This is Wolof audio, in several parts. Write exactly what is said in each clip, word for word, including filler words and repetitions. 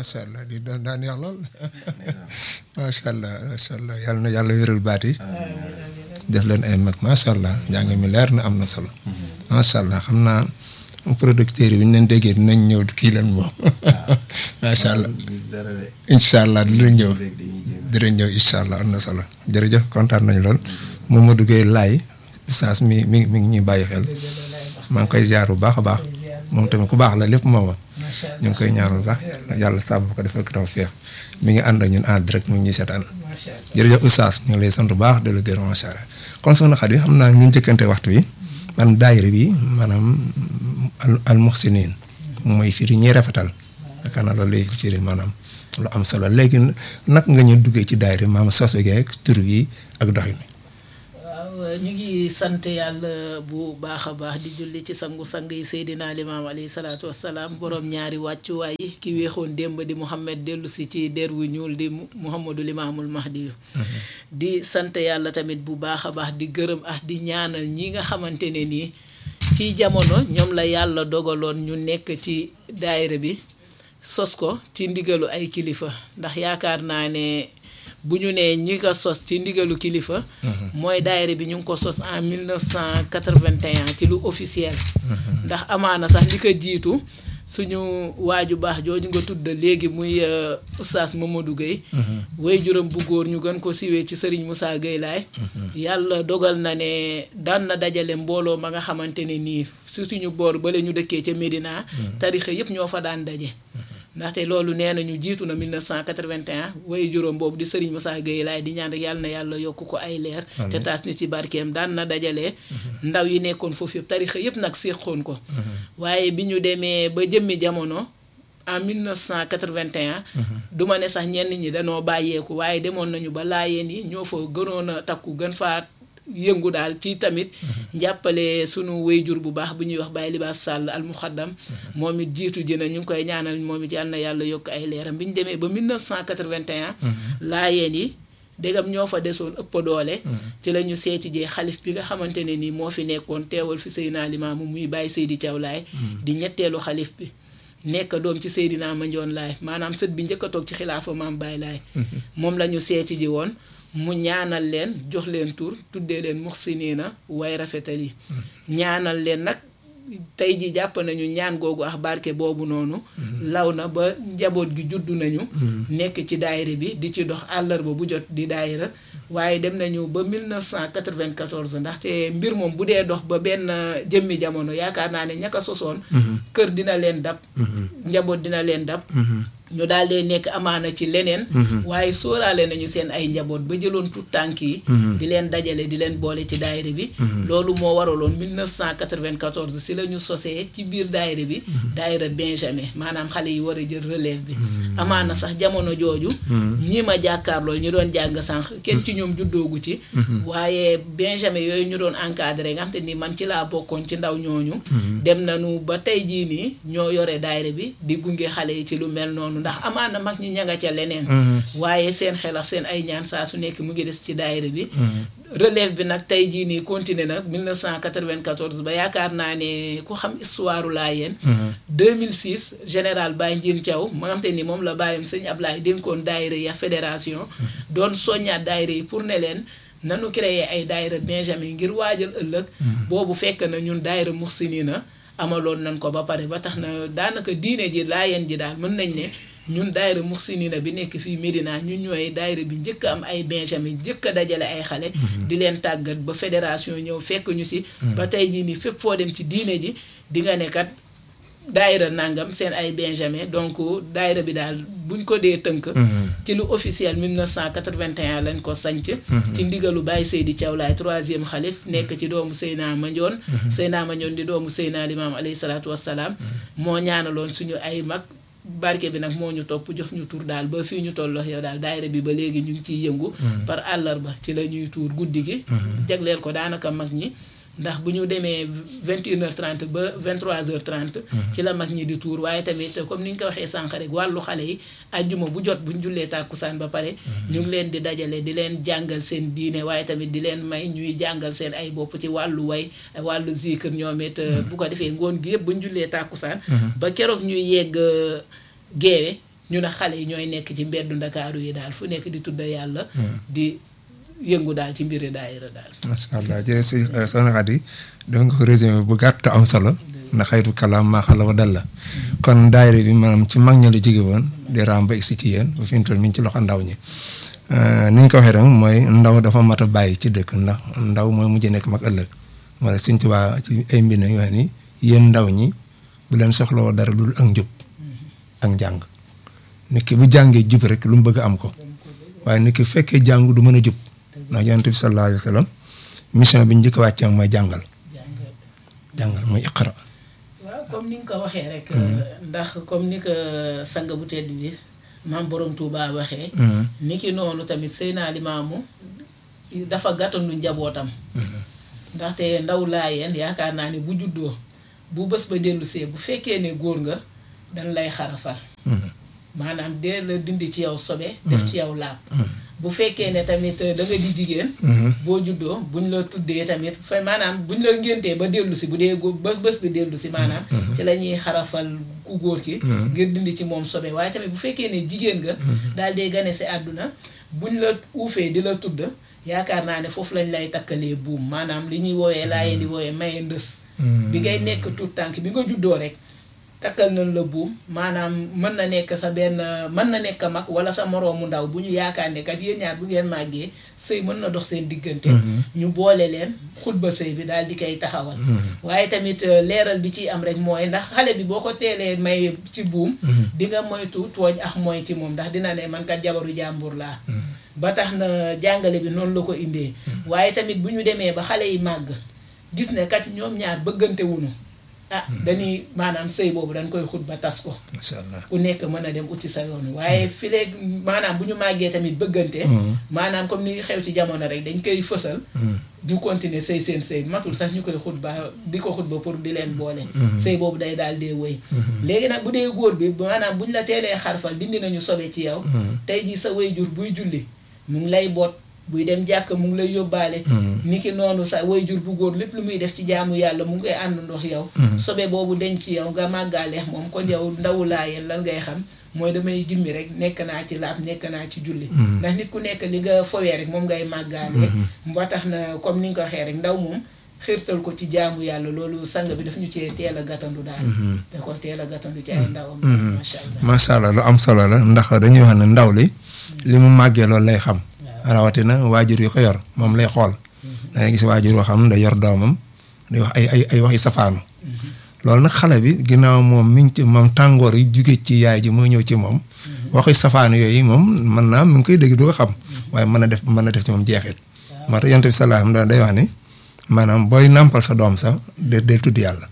macha allah di daan daa neex lool macha allah macha allah yàlla na yàlla wéral baat yi def leen ay mag macha allah njàng mi leer na am na solo macha allah xam naa producteurs yi bu ñu leen déggee dinañ ñëw kii leen moom macha allah incha allah dinañ ñëw dinañ ñëw incha allah am na solo jërëjëf kontaan nañu lool Mamadou Gueye Laye Oustaz mi mi mi ngi ñuy bàyyi xel maa ngi koy ziar bu baax a baax moom tamit ku baax la lépp mooma ñu ngi koy ñaanal bu baax yàlla sàmm ko defal ko taw feex mi ngi ànd ak ñun en direct mu ngi ñuy seetaan jërëjëf Oustaz ñu ngi lay sant bu baax de la gërëm macha allah kon soxna Khady xam naa ñu njëkkante waxtu bi man daayira bi maanaam al muhsinin mooy firi ñuy rafetal yaakaar naa loolu lay firi maanaam lu am solo léegi nag nga ñu duggee ci daayira maam soso geeg tur yi ak doxin mi. waaw ñu ngi sant yàlla bu baax a baax di julli ci sangu sang yi Seydina Limaam alayhi salaatu wassalaam borom ñaari wàccuwaay yi ki weexoon démb di Mouhamed dellu si ci der wu ñuul di Mouhamadou Limaamul Mahdi di sant yàlla tamit bu baax a baax di gërëm ah di ñaanal ñi nga xamante ne nii ci jamono ñoom la yàlla dogaloon ñu nekk ci daayira bi sos ko ci ndigalu ay kilifa ndax yaakaar naa ne bu ñu nee ñi ko sos ci ndigalu kilifa mooy daayira bi ñu ngi ko sos en mille neuf cent quatre-vingt-un ci lu officiel ndax amaana sax li ko jiitu suñu waaju baax jooju nga tudd léegi muy Oustaz Mamadou Gueye way juróom bu góor ñu gën ko siwee ci Serigne Moussa Gueye Laye yàlla dogal na ne daan na dajale mbooloo ma nga xamante ne nii su suñu boor bale ñu dëkkee ca Médina tarixa yëpp ñoo fa daan daje ndaxte loolu nee nañu jiitu na mille neuf cent quatre-vingt-un way juróom boobu di Serigne Moussa Gueye Laye di ñaan rek yàlla na yàlla yokk ko ay leer te taas ñu ci barkeem daan na dajale ndaw yi nekkoon foofu yëpp tarixa yëpp nag séqoon ko waaye bi ñu demee ba jëmmi jamono en mille neuf cent quatre-vingt-un du ma ne sax ñenn ñi danoo bàyyeeku waaye demoon nañu ba laayeen yi ñoo fa gënoon a takku gën faa yëngu daal ci tamit njàppale sunu wéyjur bu baax bu ñuy wax Baye Libaas Sall al muxaddam moom it jiitu ji na ñu ngi koy ñaanal moom it yàlla na yàlla yokk ay leeram bi ñu demee ba mille neuf cent quatre-vingt-un laayeen yi dégam ñoo fa desoon ëpp doole ci la ñu seeti jee xalif bi nga xamante ne nii moo fi nekkoon teewal fi Seydina Limaamu muy Baye Seydi Thiaw Laye di ñetteelu xalif bi nekk doom ci Seydina Mandione Laye maanaam sët bi njëkk a toog ci xilaafa maam Baye Laye moom la ñu seeti ji woon mu ñaanal leen jox leen tur tuddee leen muxsiniina way rafetal yi ñaanal leen nag tey ji jàpp nañu ñaan googu ak barke boobu noonu law na ba njaboot gi juddu nañu nekk ci daayira bi di ci dox àllarba bu jot di daayira waaye dem nañu ba mille neuf cent quatre-vingt-quatorze ndaxte mbir moom bu dee dox ba benn jëmmi jamono yaakaar naa ne ñaka sosoon kër dina leen dab njaboot dina leen dab ñu daal dee nekk amaana ci leneen waaye sóoraale nañu seen ay njaboot ba jëloon tout tànk yi di leen dajale di leen boole ci daayira bi loolu moo waraloon mille neuf cent quatre-vingt-quatorze si la ñu sosee ci biir daayira bi daayira Benjamin maanaam xale yi war a jël relève bi amaana sax jamono jooju ñii ma jàkkaarloo ñu doon jàng sànq kenn ci ñoom juddoogu ci waaye Benjamin yooyu ñu doon encadré nga xam te ni man ci laa bokkoon ci ndaw ñooñu dem nañu ba tey jii nii ñoo yore daayira bi di gunge xale yi ci lu mel noonu ndax amaana mag ñi ñanga ca leneen waaye seen xel ak seen ay ñaan saa su nekk mu ngi des ci daayira bi relève bi nag tey jii nii continué na mille neuf cent quatre-vingt-quatorze ba yaakaar naa ne ku xam histoire Laayeen deux mille six général Baye Ndiine Thiaw ma nga xam te ni moom la bàyyam sëñ Ablaye dénkoon daayira ya fédération doon soññaat daayira yi pour ne leen nanu créer ay daayira Benjamin ngir waajal ëllëg boobu fekk na ñun daayira muxsiniina amaloon nañ ko ba pare ba tax na daanaka diine ji Laayeen ji daal mën nañ ne ñun daayira muxsiniina bi nekk fii Médina ñun ñooy daayira bi njëkk am ay Benjamin njëkk a dajale ay xale di leen tàggat ba fédération ñëw fekk ñu si ba tey jii nii fépp foo dem ci diine ji di nga ne kat daayira nangam seen ay Benjamin donc daayira bi daal buñ ko dee tënk ci lu officiel mille neuf cent quatre-vingt-un lañ ko sanc ci ndigalu Baye Seydi Thiaw Laye troisième xalif nekk ci doomu Seydina Mandione Seydina Mandione di doomu Seydina Limaam alayhi salaatu wassalaam moo ñaanaloon suñu ay mag barke bi nag moo ñu topp jox ñu tur daal ba fii ñu tolloo yow daal daayira bi ba léegi ñu ngi ciy yëngu par àllarba ci la ñuy tuur guddi gi jagleel ko daanaka mag ñi ndax bu ñu demee vingt et une heures trente ba vingt trois heures trente ci la mag ñi di tuur waaye tamit comme ni ñu ko waxee sànq rek wàllu xale yi ajjuma bu jot bu ñu jullee tàkkusaan ba pare ñu ngi leen di dajale di leen jàngal seen diine waaye tamit di leen may ñuy jàngal seen ay bopp ci wàllu way wàllu zikr ñoom it bu ko defee ngoon gi yëpp bu ñu jullee tàkkusaan ba keroog ñuy yegg géewe ñu ne xale yi ñooy nekk ci mbeddu Ndakaaru yi daal fu nekk di tudda yàlla di yëngu daal ci mbiri daayira daal. macha allah jërëjëf soxna Khady def nga ko résumé bu gàtt am solo ndax xaytu kalaam maa xala wa dal la kon daayira bi maanaam ci mag ña la jóge woon di raam ba egsi ci yéen ba fi mu toll mi ngi ci loxo ndaw ñi ni ñu ko waxee rek mooy ndaw dafa mat a bàyyi ci dëkk ndax ndaw mooy mujj nekk mag ëllëg wala Sëñ Tuubaa ci ay mbir yu wax ni yéen ndaw ñi bu leen soxlawoo dara dul ak njub ak njàng nit ki bu jàngee jub rek lu mu bëgg am ko waaye nit ki fekkee jàng du mën a jub ndax Yonent bi sallallahu alayhi wa sallam mission bi njëkk a wàcce mooy jàngal jàngal mooy iqra. waaw comme ni nga ko waxee rek. ndax comme ni ko sang bu tedd bi maam borom Touba waxee. ni ki noonu tamit Seydina Limaamu dafa gàttandu njabootam. ndaxte ndaw laayeen yaakaar naa ni bu juddoo bu bés ba dellusee bu fekkee ne góor nga dañ lay xarafal. maanaam dee la dindi ci yow sobe. def ci yow laab. bu fekkee ne tamit da nga di jigéen. boo juddoo buñ la tuddee tamit fa maanaam buñ la ngéntee ba dellu si bu dee bés bés bi dellu si maanaam. ci la ñuy xarafal ku góor ki. ngir dindi ci moom sobe waaye tamit bu fekkee ne jigéen nga. daal dee gane si àdduna buñ la uufee di la tudd yaakaar naa ne foofu lañ lay takkalee buum maanaam li ñuy woowee laayee di woowee maye ndës. bi ngay nekk tuut tànk bi nga juddoo rek. takkal nañ la buum maanaam mën na nekk sa benn mën na nekk mag wala sa moroomu ndaw bu ñu yaakaar ne kat yéen ñaar bu ngeen màggee sëy mën na dox seen diggante. ñu boole leen xutba sëy bi daal di koy taxawal. waaye tamit leeral bi ciy am rek mooy ndax xale bi boo ko teelee may ci buum. di nga moytu tooñ ak mooy ci moom ndax dina ne man kat jabaru jàmbur laa. ba tax na jàngale bi noonu la ko indee. waaye tamit bu ñu demee ba xale yi màgg gis ne kat ñoom ñaar bëggante wuñu ah dañuy maanaam sëy boobu dañ koy xut ba tas ko. macha allah ku nekk mën a dem uti sa yoon waaye fi léegi maanaam bu ñu màggee tamit bëggante. maanaam comme ni xew ci jamono rek dañ koy fësal. ñu continuer sëy seen sëy matul sax ñu koy xut ba di ko xut ba pour di leen boole. sëy boobu day daal dee wëy. léegi nag bu dee góor bi maanaam bu ñu la teelee xarfal dindi nañu sobe ci yow. tey jii sa waajur buy julli mu ngi lay boot. buy dem jàkk mu ngi lay yóbbaale. niki noonu sa waajur bu góor lépp lu muy def ci jaamu yàlla mu ngi koy ànd ndox yow. sobe boobu denc ci yow nga màggaaleex moom kon yow ndawu laayeen lan ngay xam mooy damay gimmi rek nekk naa ci laab nekk naa ci julli. ndax nit ku nekk li nga fowee rek moom ngay màggaalee. ba tax na comme ni nga ko waxee rek ndaw moom xiirtal ko ci jaamu yàlla loolu sang bi daf ñu cee teel a gàttandu daal. te ko teel a gàttandu ci ay ndawam. macha allah macha allah lu am solo la ndax dañuy wax ne ndaw li li mu màggee loolu lay xam. rawatina waajur yu ko yor moom lay xool dangay gis waajur yoo xam ne da yor doomam day wax ay ay ay waxi safaanu loolu nag xale bi ginnaaw moom mi ngi ci moom tàngoor yi jóge ci yaay ji moo ñëw ci moom waxi safaanu yooyu moom mën naa mi ngi koy dégg du ko xam waaye mën na def mën na def ci moom jeexit moo tax Yonent bi salaam day wax ni maanaam booy nàmpal sa doom sax de del tudd yàlla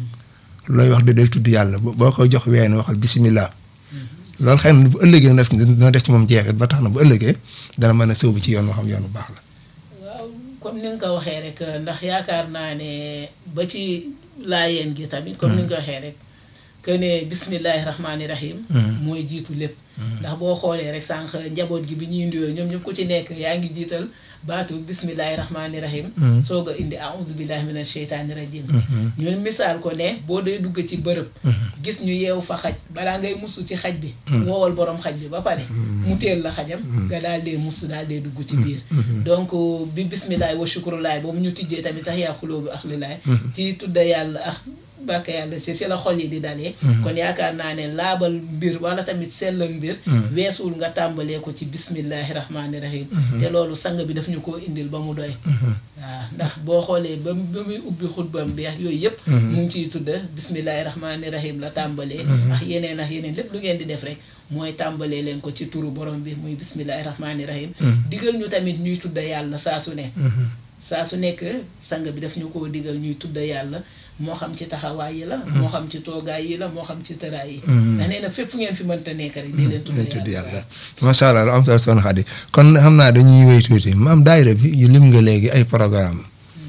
looy wax de del tudd yàlla boo koy jox ween waxal bisimilah. loolu xëy na bu ëllëgee def dina def ci moom jeexit ba tax na bu ëllëgee dana mën a sóobu ci yoon moo xam yoon bu baax la. waaw comme ni nga ko waxee rek ndax yaakaar naa ne ba ci laayeen gi tamit. comme ni nga ko waxee rek que ne bismillahi rahmaani rahim. mooy jiitu lépp. ndax boo xoolee rek sànq njaboot gi bi ñuy nduyoo ñoom ñëpp ku ci nekk yaa ngi jiital baatu bismillahi rahmaani rahim. soog a indi auzu billahi mina sheytaani rajim. ñun misaal ko ne boo dee dugg ci bërëb. gis ñu yeewu fa xaj balaa ngay musu ci xaj bi. woowal borom xaj bi ba pare. mu teel la xajam. nga daal dee musu daal dee dugg ci biir. donc bi bismillahi wa shukrulaay boobu ñu tijjee tamit tax yaa xuloo bi ak lilaay. ci tudda yàlla ak. bàkk yàlla si si la xol yi di dalee. kon yaakaar naa ne laabal mbir wala tamit sellal mbir. weesuwul nga tàmbalee ko ci bismillahi rahmaani rahim. te loolu sang bi daf ñu koo indil ba mu doy. waaw ndax boo xoolee ba ba muy ubbi xutbam bi ak yooyu yëpp. mu ngi ciy tudda bismillahi rahmaani rahim la tàmbalee. ak yeneen ak yeneen lépp lu ngeen di def rek mooy tàmbalee leen ko ci turu borom bi muy bismillahi rahmaani rahim. digal ñu tamit ñuy tudda yàlla saa su ne. saa su nekk sang bi daf ñu koo digal ñuy tudda yàlla moo xam ci taxawaay yi la moo xam ci toogaay yi la moo xam ci tëraay yi ndax nee na fépp fu ngeen fi mënta nekk rek di leen tudd yàlla macha allah lu am solo Soxna Khady kon xam naa dañuy wéy tuuti maam daayira bi yu lim nga léegi ay programme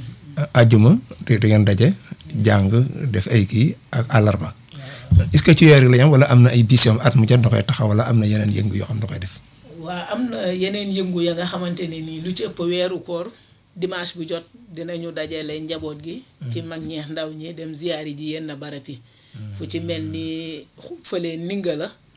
ajjuma te da ngeen daje jàng def ay kii ak àllarba est-ce que ci weer yi la ñu am wala am na ay bis yoo at mu jot da koy taxaw wala am na yeneen yëngu yoo xam da koy def waa am na yeneen yëngu ya nga xamante ne nii lu ci ëpp weeru koor dimanche bu jot dinañu dajale njaboot gi ci mag ñeex ndaw ñi dem ziyaari ji yenn barab yi fu ci mel ni fële ninga la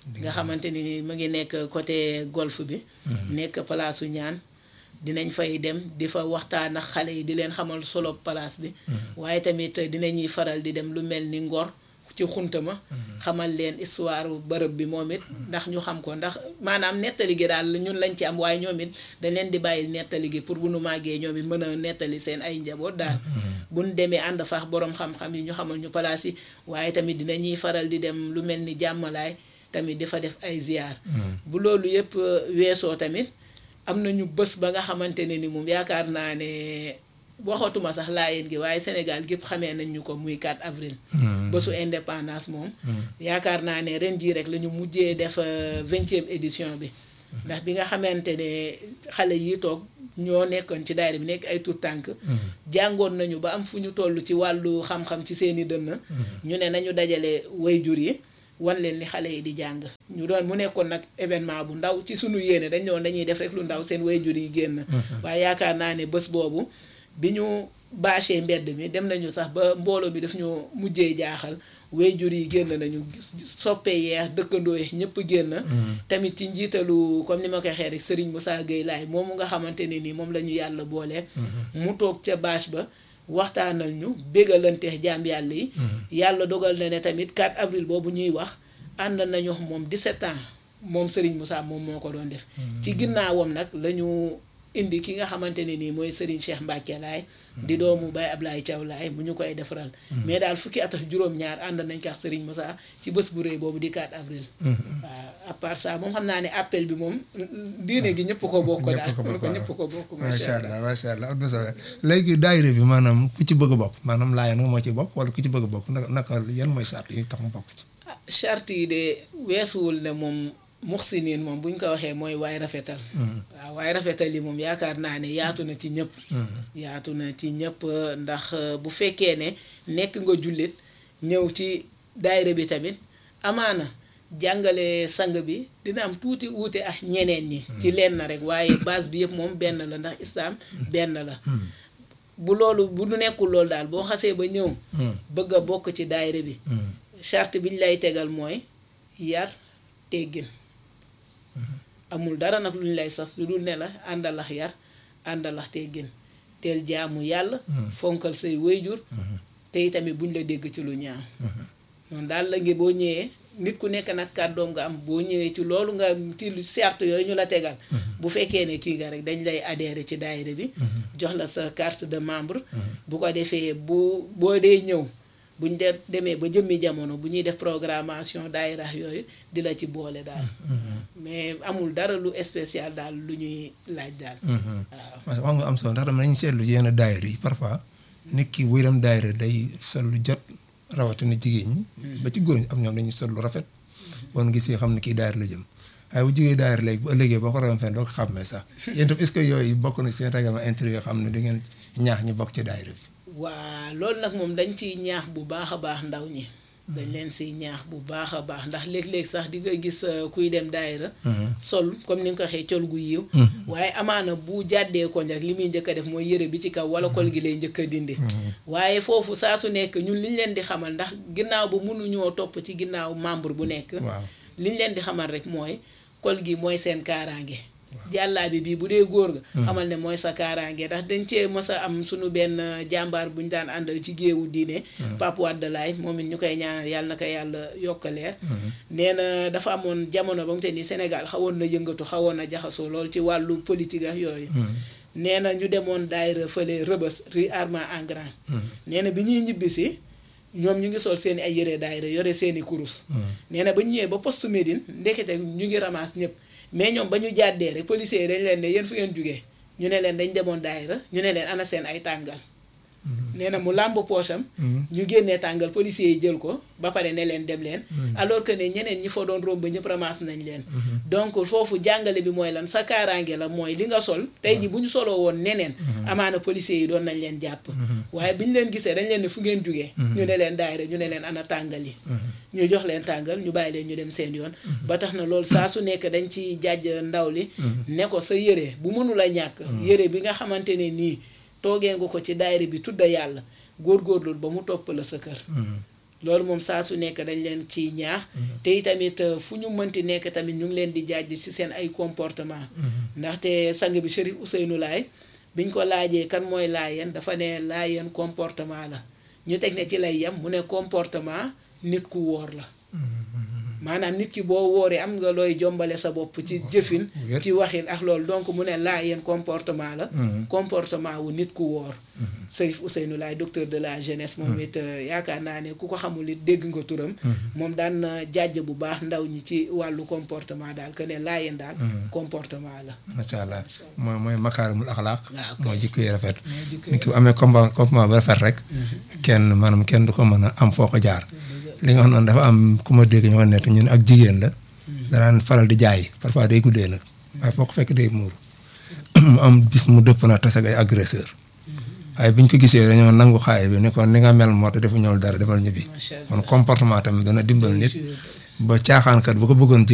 nga xamante ni mu ngi nekk côté golf bi nekk palaasu ñaan dinañ fay dem di fa waxtaan ak xale yi di leen xamal solo place bi waaye tamit dinañuy faral di dem lu mel ni Ngor ci xuntama xamal leen histoire bërëb bi moom it ndax ñu xam ko ndax maanaam nettali gi daal ñun lañ ci am waaye ñoom it dañ leen di bàyyi nettali gi pour bu nu màggee ñoom it mën a nettali seen ay njaboot daal bu ñu demee ànd faax boroom xam-xam yi ñu xamal ñu place yi waaye tamit dinañuy faral di dem lu mel ni jàmmalaay tamit di fa def ay ziar bu loolu yëpp weesoo tamit am nañu bés ba nga xamante ne ni moom yaakaar naa ne waxatuma sax laayeen gi waaye Sénégal gépp xamee nañ ñu ko muy quatre avril bésu indépendance moom yaakaar naa ne ren jii rek la ñu mujjee def vingtième édition bi ndax bi nga xamante ne xale yi toog ñoo nekkoon ci daayira bi nekk ay tout tànk jàngoon nañu ba am fu ñu toll ci wàllu xam-xam ci seeni dënn ñu ne nañu dajale wayjur yi wan leen li xale yi di jàng ñu doon mu nekkoon nag événement bu ndaw ci sunu yéene dañ doon dañuy def rek lu ndaw seen wayjur yi génn waaye yaakaar naa ne bés boobu bi ñu bâché mbedd mi dem nañu sax ba mbooloo mi daf ñu mujjee jaaxal wayjur yi génn nañu soppe yeex dëkkandoo yi ñëpp génn tamit ci njiitalu comme ni ma ko waxee rek Serigne Moussa Gueye Laay moomu nga xamante ne nii moom la ñu yàlla boole mu toog ca bâche ba waxtaanal ñu bégalante jaam yàlla yi yàlla dogal na ne tamit quatre avril boobu ñuy wax ànd nañu moom dix-sept ans moom Serigne Moussa moom moo ko doon def ci ginnaawam nag lañu indi ki nga xamante ne nii mooy Serigne Cheikh Mbacke Laay di doomu Baye Ablaye Thiaw Laay bu ñu koy defaral mais daal fukki at ak juróom-ñaar ànd nañ ko ak Serigne Moussa ci bés bu rëy boobu di quatre avril waaw à part ça moom xam naa ne appel bi moom diine gi ñëpp ko bokk daal ko ñëpp ko bokk macha allah macha allah am na solo léegi daayira bi maanaam ku ci bëgg a bokk maanaam laayeen nga moo ci bokk wala ku ci bëgg a bokk naka naka yan mooy charte yi tax mu bokk ci ah charte yi de weesuwul ne moom muxsiniin moom bu ñu ko waxee mooy waay rafetal waaw waay rafetal yi moom yaakaar naa ne yaatu na ci ñëpp yaatu na ci ñëpp ndax bu fekkee ne nekk nga jullit ñëw ci daayira bi tamit amaana jàngale sang bi dina am tuuti wuute ak ñeneen ñi ci lenn rek waaye base bi yëpp moom benn la ndax islam benn la bu loolu bu nu nekkul loolu daal boo xasee ba ñëw bëgg a bokk ci daayira bi charte bi ñu lay tegal mooy yar teggin amul dara nag lu ñu lay sas lu dul ne la àndalax yar àndalax teggin teel jaamu yàlla fonkal say wayjur te itamit buñ la dégg ci lu ñaaw noonu daal la ngi boo ñëwee nit ku nekk nag kàddoom nga am boo ñëwee ci loolu nga ci charte yooyu ñu la tegal bu fekkee ne kii nga rek dañ lay adhérer ci daayira bi jox la sa carte de membre bu ko defee bu boo dee ñëw buñ de demee ba jëmmi jamono bu ñuy def programmation daayira yooyu di la ci boole daal mais amul dara lu spécial daal lu ñuy laaj daal waaw wax nga am solo ndax dama nañ seetlu ci yenn daayira yi parfois nit ki buy dem daayira day sol lu jot rawatina jigéen ñi ba ci góor ñi am ñoom dañuy sol lu rafet bon gisee xam ne kii daayira la jëm waaye bu jógee daayira léegi bu ëllëgee boo ko rawee fenn doo ko xàmmee sax yéen tam est-ce que yooyu bokk na seen règlement intérieur yoo xam ne da ngeen ñaax ñu bokk ci daayira bi waa loolu nag moom dañ ciy ñaax bu baax a baax ndaw ñi dañ leen siy ñaax bu baax a baax ndax léeg-léeg sax di nga gis kuy dem daayira sol comme ni nga ko waxee col gu yiw waaye amaana bu jàddee koñ rek li muy njëkk a def mooy yëre bi ci kaw wala kol gi lay njëkk a dindi waaye foofu saa su nekk ñun liñ leen di xamal ndax ginnaaw ba mënuñoo topp ci ginnaaw membre bu nekk liñ leen di xamal rek mooy kol gi mooy seen kaaraange jàllaabi bii bu dee góor ga xamal ne mooy sa kaaraange ndax dañ cee mës a am suñu benn jàmbaar bu ñu daan àndal ci géewu diine Pape Wade Laay moom it ñu koy ñaanal yàlla na ko yàlla yokkaleer nee na dafa amoon jamono ba mu te ni Sénégal xawoon na yëngatu xawoon na jaxasoo lool ci wàllu politique ak yooyu nee na ñu demoon daayira fële Rëbës rue Armand Engrand nee na bi ñuy ñibbisi ñoom ñu ngi sol seen i ay yëre daayira yore seen i kurus nee na ba ñu ñëwee ba poste Médine ndekete ñu ngi ramasse ñëpp mais ñoom ba ñu jàddee rek policiers yi dañ leen ne yéen fu ngeen jugee ñu ne leen dañ demoon daayira ñu ne leen ana seen ay tàngal nee na mu làmb poosam ñu génnee tàngal policiers yi jël ko ba pare ne leen dem leen alors que ne ñeneen ñi fa doon romb ñëpp ramasse nañ leen donc foofu jàngale bi mooy lan sa kaaraange la mooy li nga sol tey ji bu ñu soloo woon neneen amaana policiers yi doon nañ leen jàpp waaye bi ñu leen gisee dañ leen ne fu ngeen jugee ñu ne leen daayira ñu ne leen ana tàngal yi ñu jox leen tàngal ñu bàyyi leen ñu dem seen yoon ba tax na loolu saa su nekk dañ ci jàjj ndaw li ne ko sa yére bu mënula ñàkk yére bi nga xamante ne nii toogee nga ko ci daayira bi tudda yàlla góorgóorlu ba mu topp la sa kër loolu moom saa su nekk dañ leen ciy ñaax te itamit fu ñu mënti nekk tamit ñu ngi leen di jaaj ci seen ay comportement ndaxte sang bi Chérif Ousseynou Laye biñ ko laajee kan mooy laayeen dafa ne laayeen comportement la ñu teg ne ci lay yem mu ne comportement nit ku wóor la maanaam nit ki boo wooree am nga looy jombale sa bopp ci jëfin ci waxin ak loolu donc mu ne laayeen comportement la comportement wu nit ku wóor Chérif Ousseynou Laye docteur de la jeunesse moom it yaakaar naa ne ku ko xamul it dégg nga turam moom daan na jàjj bu baax ndaw ñi ci wàllu comportement daal que ne laayeen daal comportement la macha allah mooy mooy makaarimul axlaaq mooy jikko yi rafet nit ki bu amee comportement bu rafet rek kenn maanaam kenn du ko mën a am foo ko jaar li nga xam noonu dafa am ku ma dégg ñu ma nekk ñun ak jigéen la danaan faral di jaay parfois day guddee nag waaye foo ko fekk day muuru mu am bis mu dëpp na tas ak ay agresseur waaye bi ñu ko gisee dañoo nangu xaay bi ni kon ni nga mel moo tax defu ñëw dara demal ñibbi kon comportement tamit dana dimbal nit ba caaxaankat bu ko bëggoon